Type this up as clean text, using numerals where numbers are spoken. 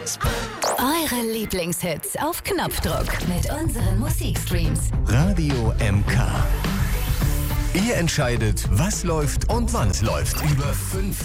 Eure Lieblingshits auf Knopfdruck mit unseren Musikstreams. Radio MK. Ihr entscheidet, was läuft und wann es läuft. Über 5